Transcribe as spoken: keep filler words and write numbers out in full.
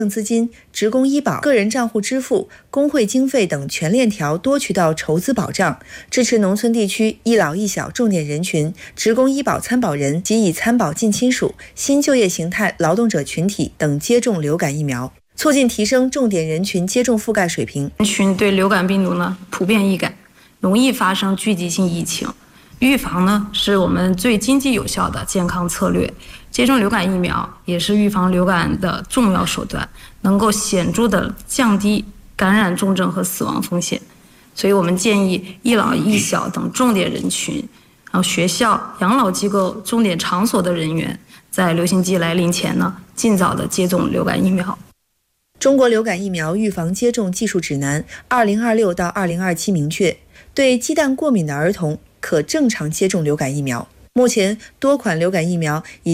资金、职工医保、个人账户支付、工会经费等全链条多渠道筹资保障，支持农村地区一老一小重点人群、职工医保参保人及已参保近亲属、新就业形态劳动者群体等接种流感疫苗，促进提升重点人群接种覆盖水平。 人群对流感病毒呢普遍易感，容易发生聚集性疫情。预防呢是我们最经济有效的健康策略，接种流感疫苗也是预防流感的重要手段，能够显著的降低感染重症和死亡风险。所以我们建议一老一小等重点人群，然后学校、养老机构、重点场所的人员，在流行季来临前呢，尽早的接种流感疫苗。 中国流感疫苗预防接种技术指南二零二六到二零二七明确，对鸡蛋过敏的儿童可正常接种流感疫苗。目前多款流感疫苗已